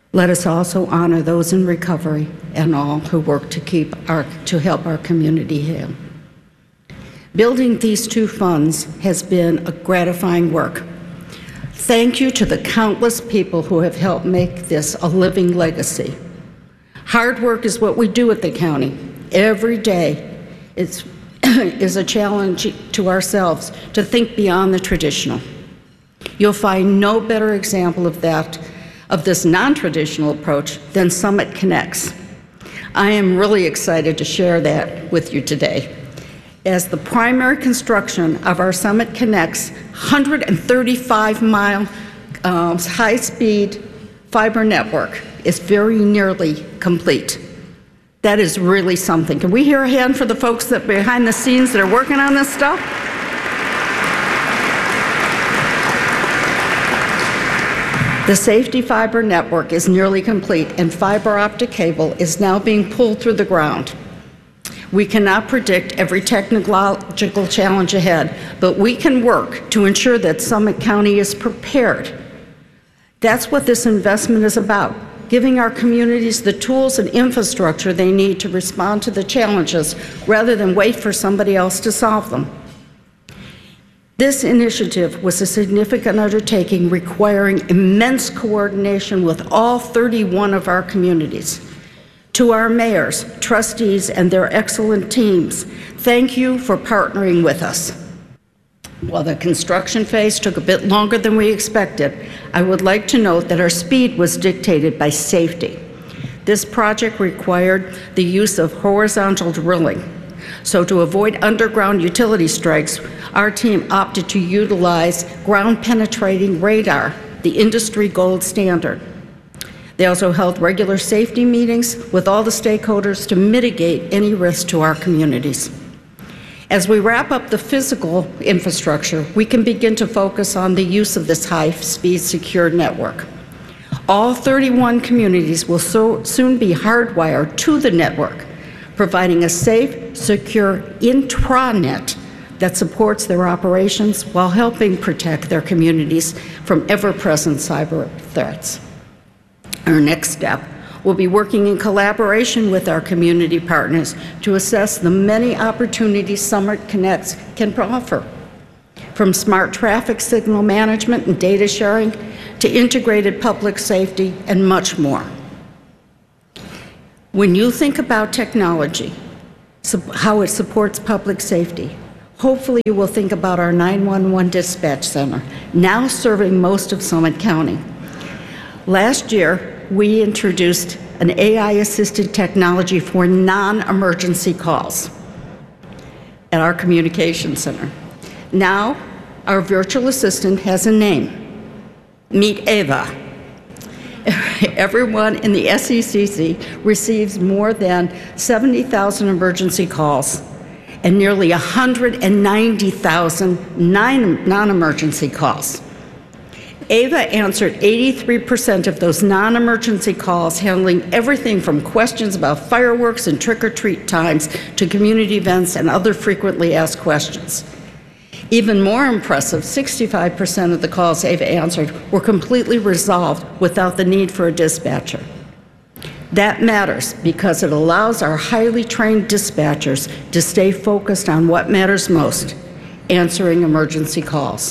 Let us also honor those in recovery and all who work to help our community heal. Building these two funds has been a gratifying work. Thank you to the countless people who have helped make this a living legacy. Hard work is what we do at the county. Every day is a challenge to ourselves to think beyond the traditional. You'll find no better example of this non-traditional approach than Summit Connects. I am really excited to share that with you today. As the primary construction of our Summit Connects 135-mile high-speed fiber network is very nearly complete. That is really something. Can we hear a hand for the folks that behind the scenes that are working on this stuff? The safety fiber network is nearly complete, and fiber optic cable is now being pulled through the ground. We cannot predict every technological challenge ahead, but we can work to ensure that Summit County is prepared. That's what this investment is about, giving our communities the tools and infrastructure they need to respond to the challenges rather than wait for somebody else to solve them. This initiative was a significant undertaking requiring immense coordination with all 31 of our communities. To our mayors, trustees, and their excellent teams, thank you for partnering with us. While the construction phase took a bit longer than we expected, I would like to note that our speed was dictated by safety. This project required the use of horizontal drilling. So to avoid underground utility strikes, our team opted to utilize ground-penetrating radar, the industry gold standard. They also held regular safety meetings with all the stakeholders to mitigate any risk to our communities. As we wrap up the physical infrastructure, we can begin to focus on the use of this high-speed secure network. All 31 communities will soon be hardwired to the network, providing a safe, secure intranet that supports their operations while helping protect their communities from ever-present cyber threats. Our next step will be working in collaboration with our community partners to assess the many opportunities Summit Connects can offer, from smart traffic signal management and data sharing to integrated public safety and much more. When you think about technology, how it supports public safety, hopefully you will think about our 911 dispatch center, now serving most of Summit County. Last year, we introduced an AI-assisted technology for non-emergency calls at our communication center. Now, our virtual assistant has a name. Meet Ava. Everyone in the SECC receives more than 70,000 emergency calls and nearly 190,000 non-emergency calls. Ava answered 83% of those non-emergency calls, handling everything from questions about fireworks and trick-or-treat times to community events and other frequently asked questions. Even more impressive, 65% of the calls Ava answered were completely resolved without the need for a dispatcher. That matters because it allows our highly trained dispatchers to stay focused on what matters most, answering emergency calls.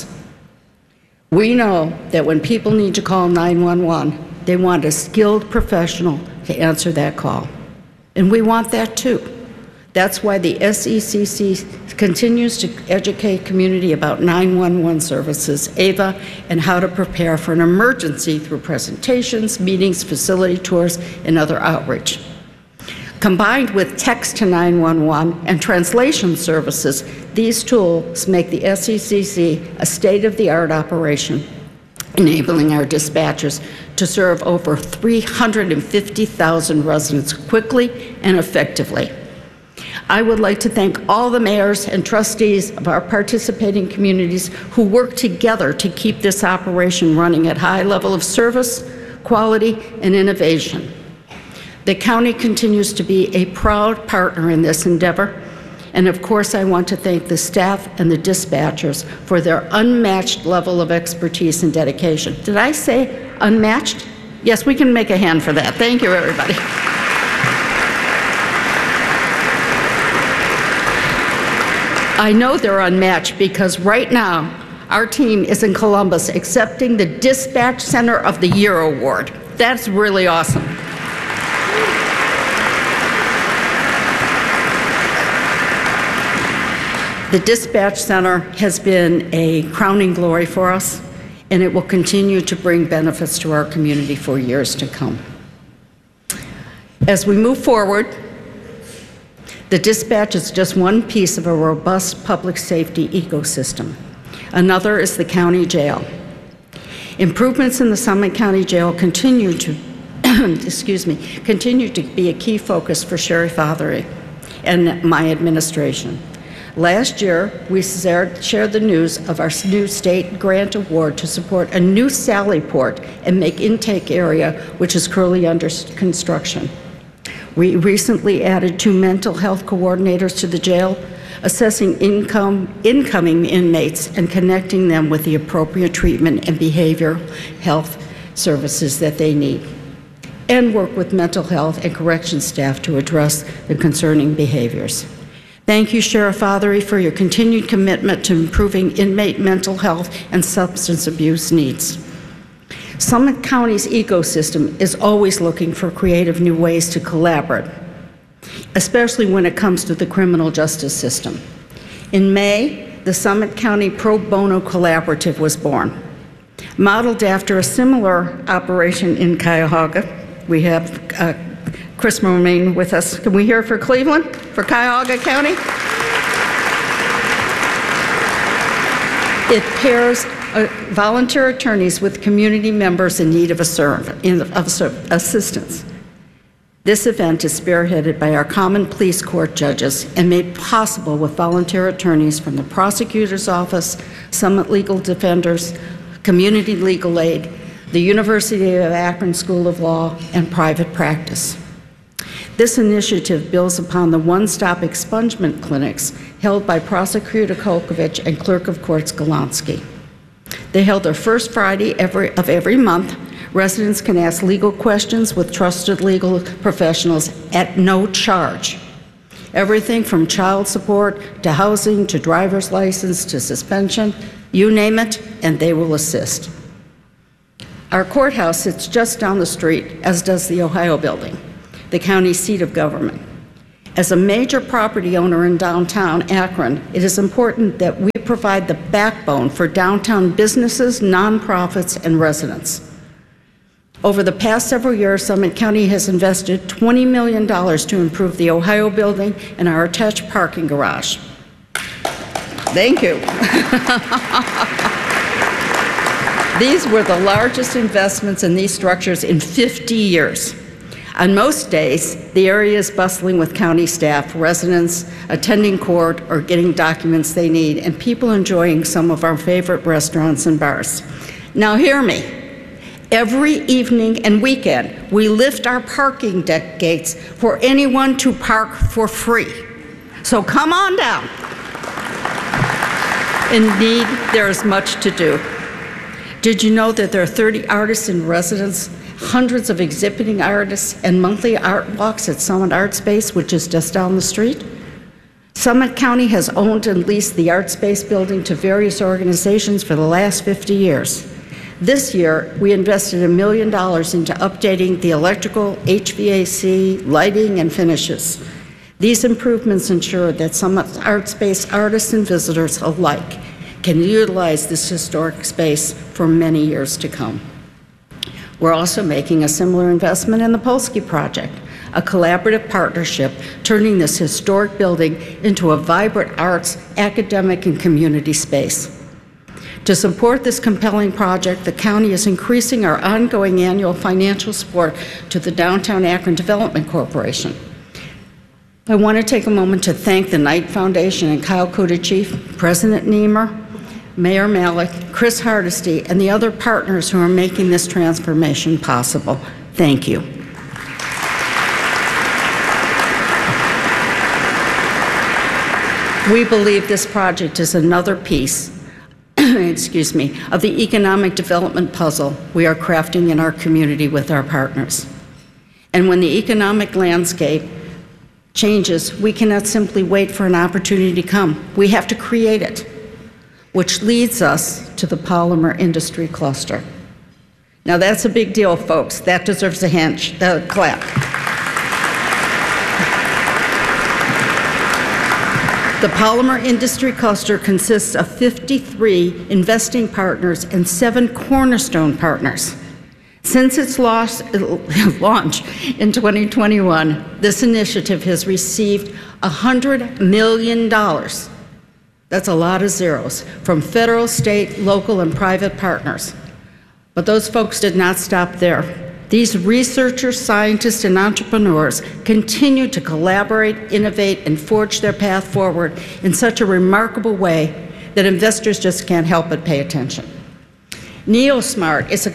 We know that when people need to call 911, they want a skilled professional to answer that call. And we want that too. That's why the SECC continues to educate community about 911 services, AVA, and how to prepare for an emergency through presentations, meetings, facility tours, and other outreach. Combined with text to 911 and translation services, these tools make the SECC a state-of-the-art operation, enabling our dispatchers to serve over 350,000 residents quickly and effectively. I would like to thank all the mayors and trustees of our participating communities who work together to keep this operation running at high level of service, quality, and innovation. The county continues to be a proud partner in this endeavor, and of course I want to thank the staff and the dispatchers for their unmatched level of expertise and dedication. Did I say unmatched? Yes, we can make a hand for that. Thank you, everybody. I know they're unmatched because right now, our team is in Columbus accepting the Dispatch Center of the Year Award. That's really awesome. The Dispatch Center has been a crowning glory for us, and it will continue to bring benefits to our community for years to come. As we move forward, the dispatch is just one piece of a robust public safety ecosystem. Another is the county jail. Improvements in the Summit County Jail continue to continue to be a key focus for Sheriff Fothery and my administration. Last year, we shared the news of our new state grant award to support a new Sally Port and make intake area, which is currently under construction. We recently added 2 mental health coordinators to the jail, assessing incoming inmates and connecting them with the appropriate treatment and behavioral health services that they need, and work with mental health and corrections staff to address the concerning behaviors. Thank you, Sheriff Fothery, for your continued commitment to improving inmate mental health and substance abuse needs. Summit County's ecosystem is always looking for creative new ways to collaborate, especially when it comes to the criminal justice system. In May, the Summit County Pro Bono Collaborative was born. Modeled after a similar operation in Cuyahoga, we have Chris Romaine with us. Can we hear for Cleveland, for Cuyahoga County? It pairs volunteer attorneys with community members in need of assistance. This event is spearheaded by our Common Pleas Court judges and made possible with volunteer attorneys from the Prosecutor's Office, Summit Legal Defenders, Community Legal Aid, the University of Akron School of Law, and private practice. This initiative builds upon the one-stop expungement clinics held by Prosecutor Kolkovich and Clerk of Courts Golonsky. They held their first Friday of every month. Residents can ask legal questions with trusted legal professionals at no charge. Everything from child support to housing to driver's license to suspension, you name it, and they will assist. Our courthouse sits just down the street, as does the Ohio Building, the county seat of government. As a major property owner in downtown Akron, it is important that we provide the backbone for downtown businesses, nonprofits, and residents. Over the past several years, Summit County has invested $20 million to improve the Ohio Building and our attached parking garage. Thank you. These were the largest investments in these structures in 50 years. On most days, the area is bustling with county staff, residents attending court or getting documents they need, and people enjoying some of our favorite restaurants and bars. Now hear me. Every evening and weekend, we lift our parking deck gates for anyone to park for free. So come on down. Indeed, there is much to do. Did you know that there are 30 artists in residence, hundreds of exhibiting artists, and monthly art walks at Summit Art Space, which is just down the street? Summit County has owned and leased the Art Space building to various organizations for the last 50 years. This year, we invested $1 million into updating the electrical, HVAC, lighting, and finishes. These improvements ensure that Summit Art Space artists and visitors alike can utilize this historic space for many years to come. We're also making a similar investment in the Polsky Project, a collaborative partnership turning this historic building into a vibrant arts, academic, and community space. To support this compelling project, the county is increasing our ongoing annual financial support to the Downtown Akron Development Corporation. I want to take a moment to thank the Knight Foundation and Kyle Kudachief, President Niemer, Mayor Malik, Chris Hardesty, and the other partners who are making this transformation possible. Thank you. We believe this project is another piece excuse me, of the economic development puzzle we are crafting in our community with our partners. And when the economic landscape changes, we cannot simply wait for an opportunity to come. We have to create it, which leads us to the polymer industry cluster. Now that's a big deal, folks. That deserves a clap. The polymer industry cluster consists of 53 investing partners and 7 cornerstone partners. Since its launch in 2021, this initiative has received $100 million. That's a lot of zeros from federal, state, local, and private partners. But those folks did not stop there. These researchers, scientists, and entrepreneurs continue to collaborate, innovate, and forge their path forward in such a remarkable way that investors just can't help but pay attention. NeoSmart is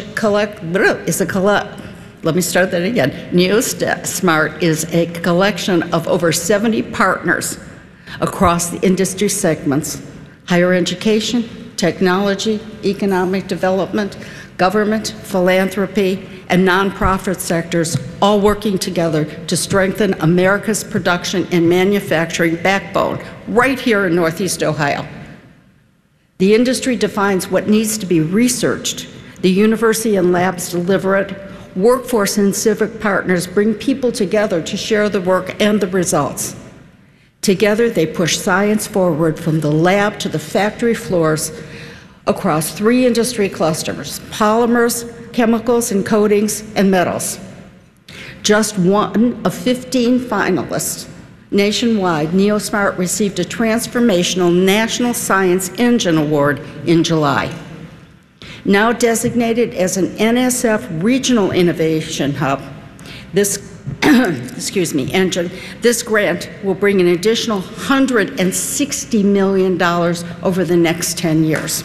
NeoSmart is a collection of over 70 partners across the industry segments: higher education, technology, economic development, government, philanthropy, and nonprofit sectors, all working together to strengthen America's production and manufacturing backbone right here in Northeast Ohio. The industry defines what needs to be researched. The university and labs deliver it. Workforce and civic partners bring people together to share the work and the results. Together, they push science forward from the lab to the factory floors across 3 industry clusters: polymers, chemicals and coatings, and metals. Just one of 15 finalists nationwide, NeoSmart received a transformational National Science Engine Award in July. Now designated as an NSF Regional Innovation Hub, this engine, this grant will bring an additional $160 million over the next 10 years.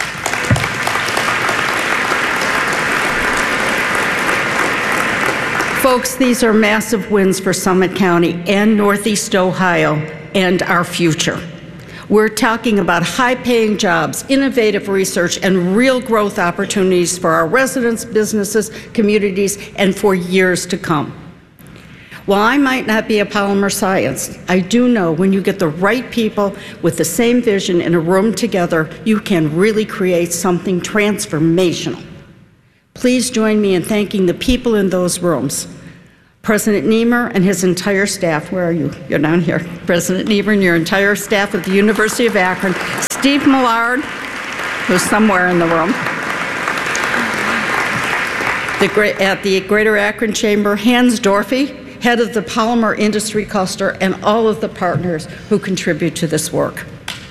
Folks, these are massive wins for Summit County and Northeast Ohio and our future. We're talking about high-paying jobs, innovative research, and real growth opportunities for our residents, businesses, communities, and for years to come. While I might not be a polymer scientist, I do know when you get the right people with the same vision in a room together, you can really create something transformational. Please join me in thanking the people in those rooms. President Niemer and his entire staff, where are you? You're down here. President Niemer and your entire staff at the University of Akron. Steve Millard, who's somewhere in the room. At the Greater Akron Chamber, Hans Dorfy, head of the Polymer Industry Cluster, and all of the partners who contribute to this work.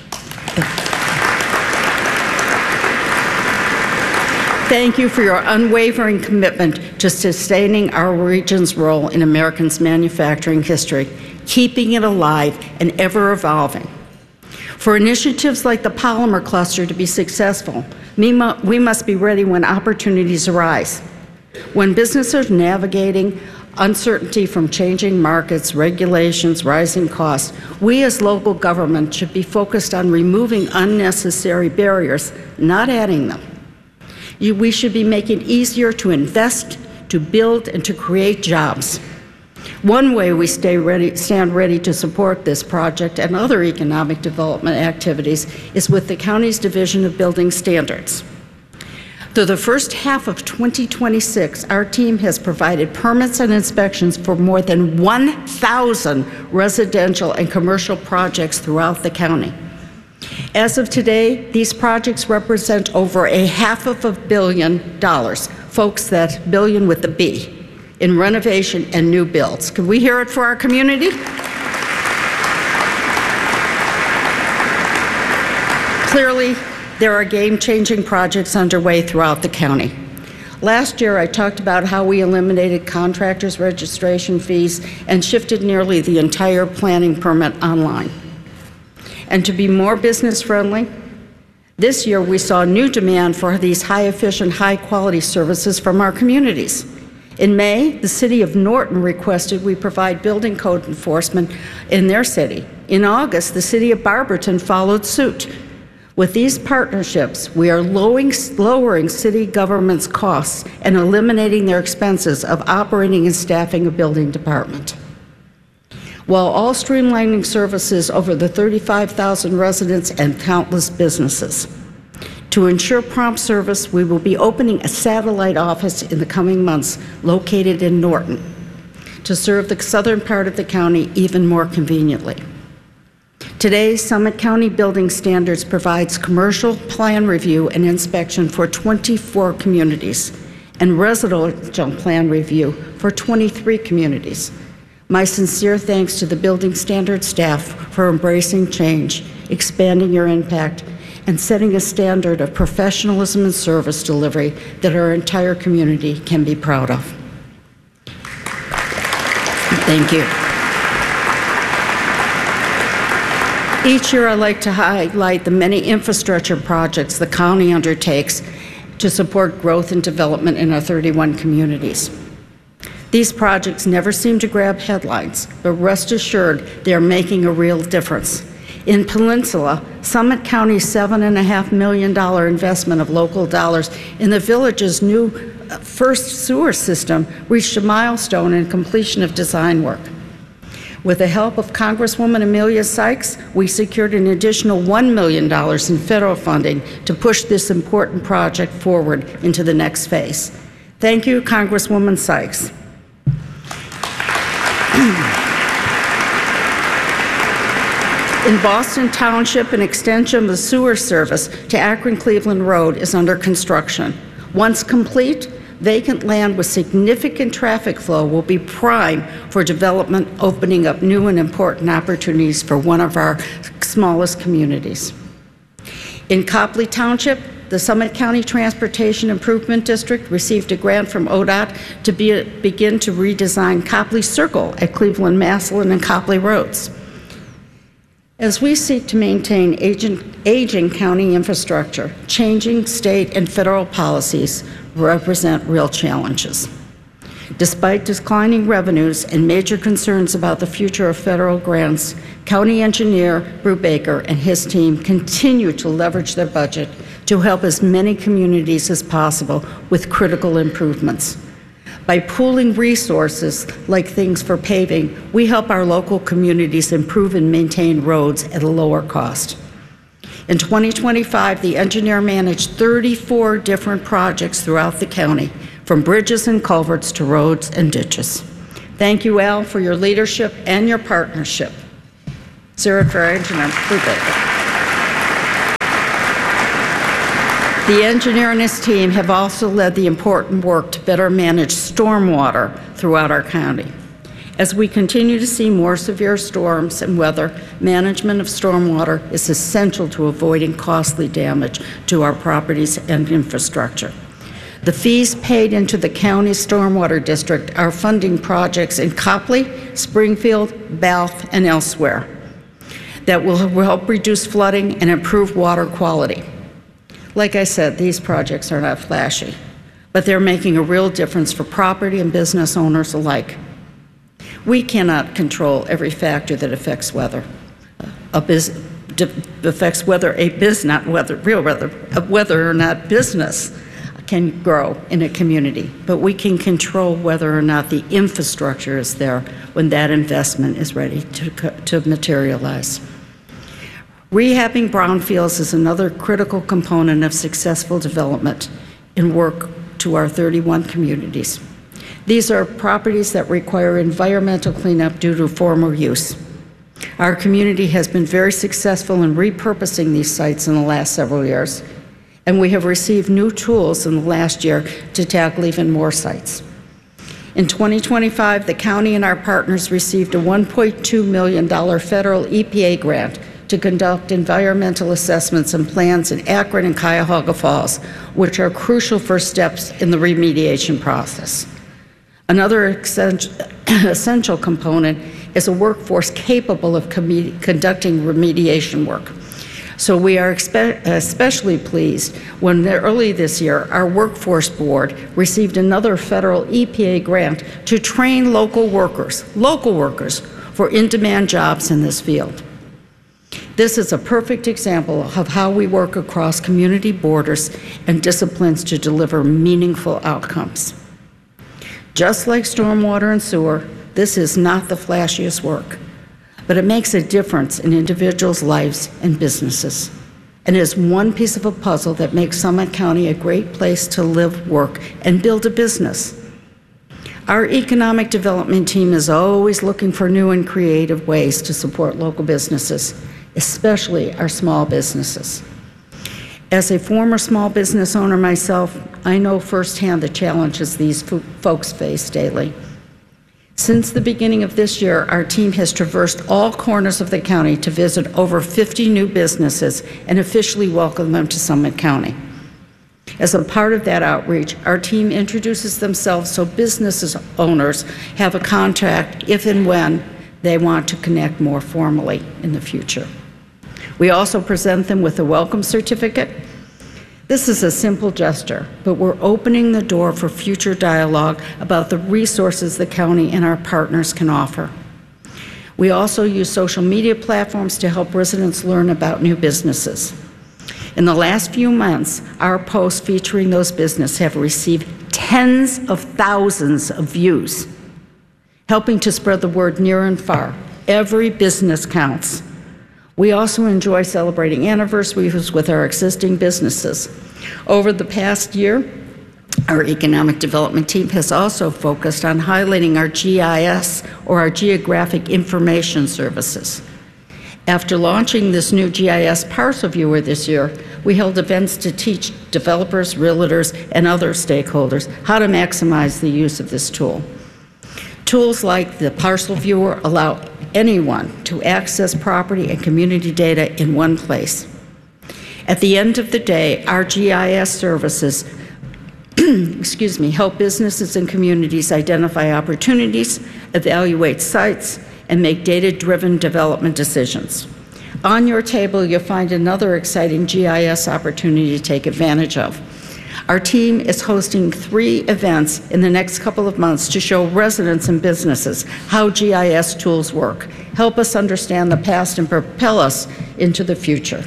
Thank you for your unwavering commitment to sustaining our region's role in Americans' manufacturing history, keeping it alive and ever evolving. For initiatives like the Polymer Cluster to be successful, we must be ready when opportunities arise. When businesses are navigating uncertainty from changing markets, regulations, rising costs, we as local government should be focused on removing unnecessary barriers, not adding them. We should be making it easier to invest, to build, and to create jobs. One way we stand ready to support this project and other economic development activities is with the county's Division of Building Standards. Through the first half of 2026, our team has provided permits and inspections for more than 1,000 residential and commercial projects throughout the county. As of today, these projects represent over $500 million, folks, that billion with the B, in renovation and new builds. Can we hear it for our community? Clearly, there are game-changing projects underway throughout the county. Last year, I talked about how we eliminated contractors' registration fees and shifted nearly the entire planning permit online. And to be more business-friendly, this year we saw new demand for these high-efficient, high-quality services from our communities. In May, the city of Norton requested we provide building code enforcement in their city. In August, the city of Barberton followed suit. With these partnerships, we are lowering city government's costs and eliminating their expenses of operating and staffing a building department, while all streamlining services over the 35,000 residents and countless businesses. To ensure prompt service, we will be opening a satellite office in the coming months located in Norton to serve the southern part of the county even more conveniently. Today, Summit County Building Standards provides commercial plan review and inspection for 24 communities and residential plan review for 23 communities. My sincere thanks to the Building Standards staff for embracing change, expanding your impact, and setting a standard of professionalism and service delivery that our entire community can be proud of. Thank you. Each year I like to highlight the many infrastructure projects the county undertakes to support growth and development in our 31 communities. These projects never seem to grab headlines, but rest assured they are making a real difference. In Peninsula, Summit County's $7.5 million investment of local dollars in the village's new first sewer system reached a milestone in completion of design work. With the help of Congresswoman Amelia Sykes, we secured an additional $1 million in federal funding to push this important project forward into the next phase. Thank you, Congresswoman Sykes. In Boston Township, an extension of the sewer service to Akron-Cleveland Road is under construction. Once complete, vacant land with significant traffic flow will be prime for development, opening up new and important opportunities for one of our smallest communities. In Copley Township, the Summit County Transportation Improvement District received a grant from ODOT to begin to redesign Copley Circle at Cleveland, Massillon, and Copley Roads. As we seek to maintain aging county infrastructure, changing state and federal policies represent real challenges. Despite declining revenues and major concerns about the future of federal grants, County Engineer Brubaker and his team continue to leverage their budget to help as many communities as possible with critical improvements. By pooling resources like things for paving, we help our local communities improve and maintain roads at a lower cost. In 2025, the engineer managed 34 different projects throughout the county, from bridges and culverts to roads and ditches. Thank you, Al, for your leadership and your partnership. Sarah for Engineer Brubaker. The engineer and his team have also led the important work to better manage stormwater throughout our county. As we continue to see more severe storms and weather, management of stormwater is essential to avoiding costly damage to our properties and infrastructure. The fees paid into the county stormwater district are funding projects in Copley, Springfield, Bath, and elsewhere that will help reduce flooding and improve water quality. Like I said, these projects are not flashy, but they're making a real difference for property and business owners alike. We cannot control every factor that affects weather. Whether or not business can grow in a community, but we can control whether or not the infrastructure is there when that investment is ready to materialize. Rehabbing brownfields is another critical component of successful development in work to our 31 communities. These are properties that require environmental cleanup due to former use. Our community has been very successful in repurposing these sites in the last several years, and we have received new tools in the last year to tackle even more sites. In 2025, the county and our partners received a $1.2 million federal EPA grant to conduct environmental assessments and plans in Akron and Cuyahoga Falls, which are crucial first steps in the remediation process. Another essential component is a workforce capable of conducting remediation work. So we are especially pleased when early this year, our workforce board received another federal EPA grant to train local workers for in-demand jobs in this field. This is a perfect example of how we work across community borders and disciplines to deliver meaningful outcomes. Just like stormwater and sewer, this is not the flashiest work, but it makes a difference in individuals' lives and businesses, and is one piece of a puzzle that makes Summit County a great place to live, work, and build a business. Our economic development team is always looking for new and creative ways to support local businesses, especially our small businesses. As a former small business owner myself, I know firsthand the challenges these folks face daily. Since the beginning of this year, our team has traversed all corners of the county to visit over 50 new businesses and officially welcome them to Summit County. As a part of that outreach, our team introduces themselves so business owners have a contact if and when they want to connect more formally in the future. We also present them with a welcome certificate. This is a simple gesture, but we're opening the door for future dialogue about the resources the county and our partners can offer. We also use social media platforms to help residents learn about new businesses. In the last few months, our posts featuring those businesses have received tens of thousands of views, helping to spread the word near and far. Every business counts. We also enjoy celebrating anniversaries with our existing businesses. Over the past year, our economic development team has also focused on highlighting our GIS, or our Geographic Information Services. After launching this new GIS parcel viewer this year, we held events to teach developers, realtors, and other stakeholders how to maximize the use of this tool. Tools like the parcel viewer allow anyone to access property and community data in one place. At the end of the day, our GIS services help businesses and communities identify opportunities, evaluate sites, and make data-driven development decisions. On your table, you'll find another exciting GIS opportunity to take advantage of. Our team is hosting 3 events in the next couple of months to show residents and businesses how GIS tools work, help us understand the past, and propel us into the future.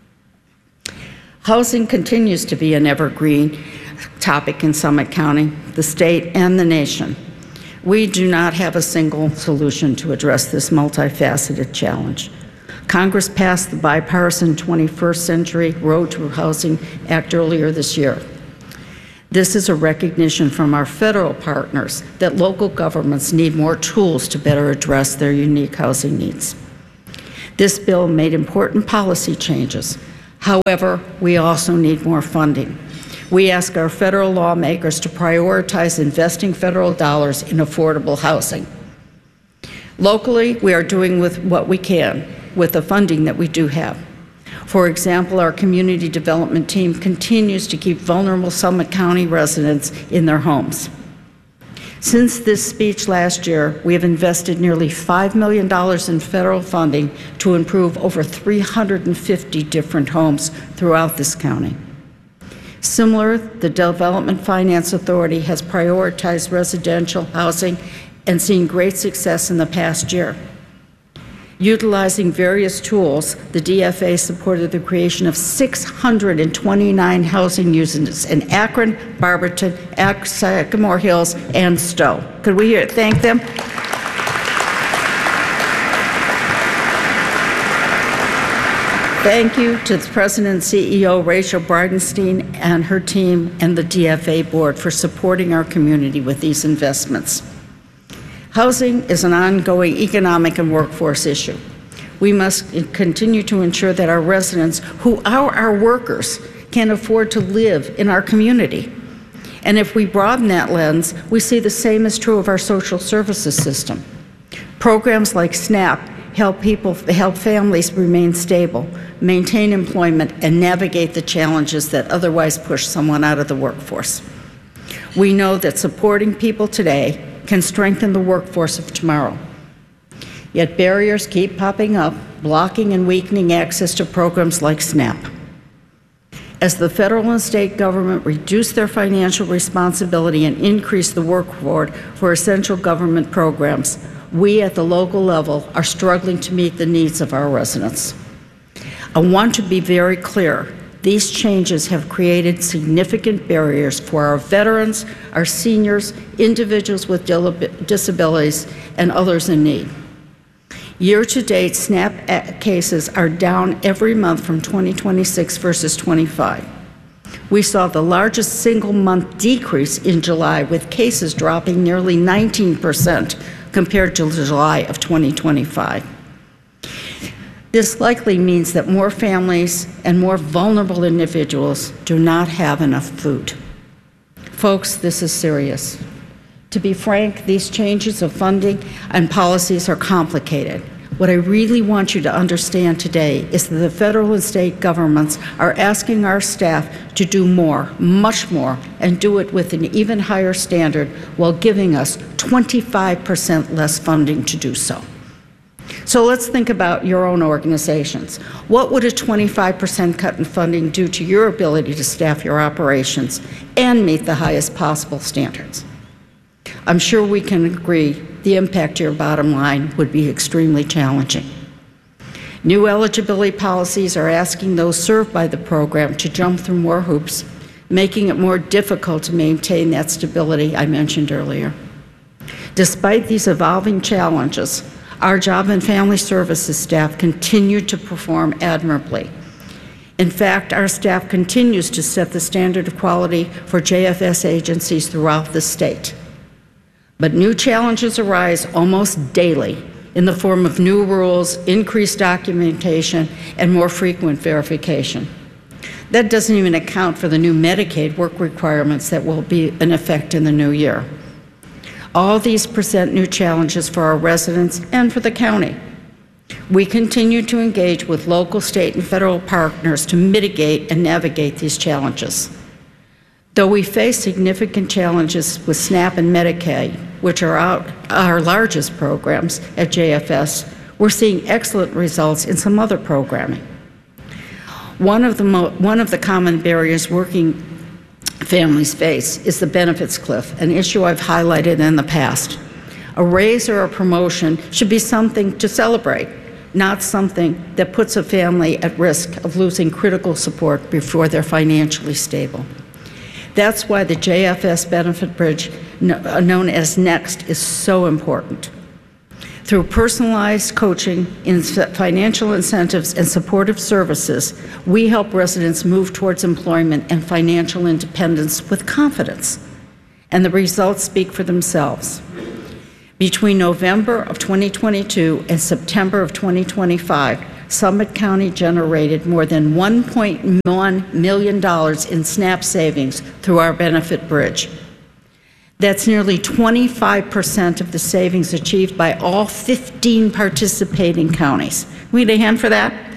Housing continues to be an evergreen topic in Summit County, the state, and the nation. We do not have a single solution to address this multifaceted challenge. Congress passed the bipartisan 21st Century Road to Housing Act earlier this year. This is a recognition from our federal partners that local governments need more tools to better address their unique housing needs. This bill made important policy changes. However, we also need more funding. We ask our federal lawmakers to prioritize investing federal dollars in affordable housing. Locally, we are doing with what we can with the funding that we do have. For example, our community development team continues to keep vulnerable Summit County residents in their homes. Since this speech last year, we have invested nearly $5 million in federal funding to improve over 350 different homes throughout this county. Similar, the Development Finance Authority has prioritized residential housing and seen great success in the past year. Utilizing various tools, the DFA supported the creation of 629 housing units in Akron, Barberton, Sycamore Hills, and Stowe. Could we thank them? Thank you to the President and CEO, Rachel Bridenstine, and her team and the DFA board for supporting our community with these investments. Housing is an ongoing economic and workforce issue. We must continue to ensure that our residents, who are our workers, can afford to live in our community. And if we broaden that lens, we see the same is true of our social services system. Programs like SNAP help families remain stable, maintain employment, and navigate the challenges that otherwise push someone out of the workforce. We know that supporting people today can strengthen the workforce of tomorrow. Yet barriers keep popping up, blocking and weakening access to programs like SNAP. As the federal and state government reduce their financial responsibility and increase the workload for essential government programs, we at the local level are struggling to meet the needs of our residents. I want to be very clear. These changes have created significant barriers for our veterans, our seniors, individuals with disabilities, and others in need. Year-to-date, SNAP cases are down every month from 2026 versus 25. We saw the largest single-month decrease in July, with cases dropping nearly 19% compared to July of 2025. This likely means that more families and more vulnerable individuals do not have enough food. Folks, this is serious. To be frank, these changes of funding and policies are complicated. What I really want you to understand today is that the federal and state governments are asking our staff to do more, much more, and do it with an even higher standard while giving us 25% less funding to do so. So let's think about your own organizations. What would a 25% cut in funding do to your ability to staff your operations and meet the highest possible standards? I'm sure we can agree the impact to your bottom line would be extremely challenging. New eligibility policies are asking those served by the program to jump through more hoops, making it more difficult to maintain that stability I mentioned earlier. Despite these evolving challenges, our Job and Family Services staff continue to perform admirably. In fact, our staff continues to set the standard of quality for JFS agencies throughout the state. But new challenges arise almost daily in the form of new rules, increased documentation, and more frequent verification. That doesn't even account for the new Medicaid work requirements that will be in effect in the new year. All these present new challenges for our residents and for the county. We continue to engage with local, state, and federal partners to mitigate and navigate these challenges. Though we face significant challenges with SNAP and Medicaid, which are our largest programs at JFS, we're seeing excellent results in some other programming. One of the common barriers working families face is the benefits cliff, an issue I've highlighted in the past. A raise or a promotion should be something to celebrate, not something that puts a family at risk of losing critical support before they're financially stable. That's why the JFS Benefit Bridge, known as NEXT, is so important. Through personalized coaching, financial incentives, and supportive services, we help residents move towards employment and financial independence with confidence. And the results speak for themselves. Between November of 2022 and September of 2025, Summit County generated more than $1.1 million in SNAP savings through our benefit bridge. That's nearly 25% of the savings achieved by all 15 participating counties. We need a hand for that?